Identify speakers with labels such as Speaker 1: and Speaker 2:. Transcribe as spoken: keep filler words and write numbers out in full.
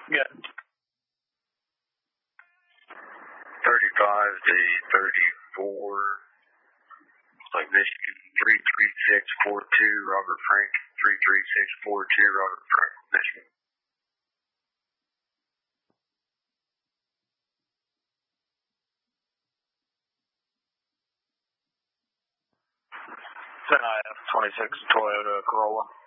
Speaker 1: Yeah.
Speaker 2: thirty-five to thirty-four. Looks like Michigan three three six four two, Robert Frank. three three six four two, Robert Frank, Michigan.
Speaker 1: ten I F twenty-six Toyota Corolla.